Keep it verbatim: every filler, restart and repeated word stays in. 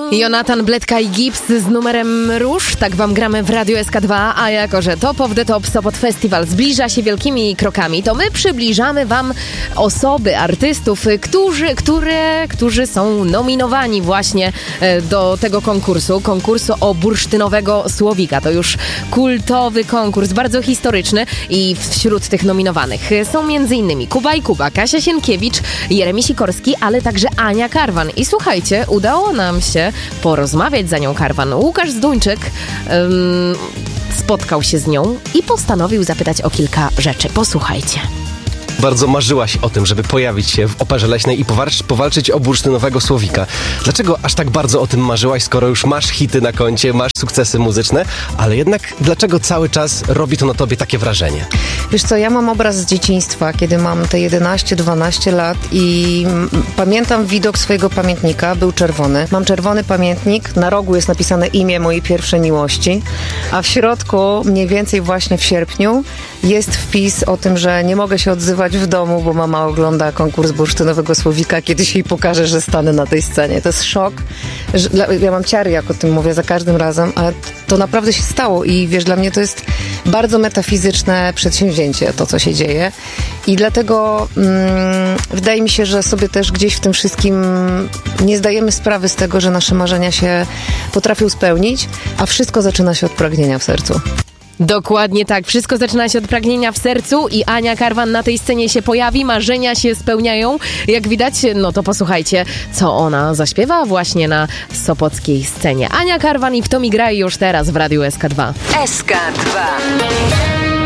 Jonatan Bledka i Gips z numerem Róż. Tak wam gramy w Radiu S K dwa, a jako że Top of the Top Sopot Festival zbliża się wielkimi krokami, to my przybliżamy wam osoby, artystów, którzy, które, którzy są nominowani właśnie do tego konkursu. Konkursu o bursztynowego słowika. To już kultowy konkurs, bardzo historyczny i wśród tych nominowanych są między innymi Kuba i Kuba, Kasia Sienkiewicz, Jeremi Sikorski, ale także Ania Karwan. I słuchajcie, udało nam się porozmawiać z Anią Karwan. Łukasz Zduńczyk um, spotkał się z nią i postanowił zapytać o kilka rzeczy. Posłuchajcie. Bardzo marzyłaś o tym, żeby pojawić się w Operze Leśnej i powalczyć, powalczyć o bursztynowego słowika. Dlaczego aż tak bardzo o tym marzyłaś, skoro już masz hity na koncie, masz sukcesy muzyczne, ale jednak dlaczego cały czas robi to na tobie takie wrażenie? Wiesz co, ja mam obraz z dzieciństwa, kiedy mam te jedenaście dwanaście lat i m- pamiętam widok swojego pamiętnika, był czerwony. Mam czerwony pamiętnik, na rogu jest napisane imię mojej pierwszej miłości, a w środku, mniej więcej właśnie w sierpniu, jest wpis o tym, że nie mogę się odzywać w domu, bo mama ogląda konkurs bursztynowego słowika, kiedyś jej pokaże, że stanę na tej scenie. To jest szok. Że, ja mam ciary, jak o tym mówię za każdym razem, ale to naprawdę się stało i wiesz, dla mnie to jest bardzo metafizyczne przedsięwzięcie, to co się dzieje i dlatego mm, wydaje mi się, że sobie też gdzieś w tym wszystkim nie zdajemy sprawy z tego, że nasze marzenia się potrafią spełnić, a wszystko zaczyna się od pragnienia w sercu. Dokładnie tak. Wszystko zaczyna się od pragnienia w sercu i Ania Karwan na tej scenie się pojawi, marzenia się spełniają. Jak widać, no to posłuchajcie, co ona zaśpiewa właśnie na sopockiej scenie. Ania Karwan i Kto mi gra już teraz w Radiu S K dwa. S K dwa.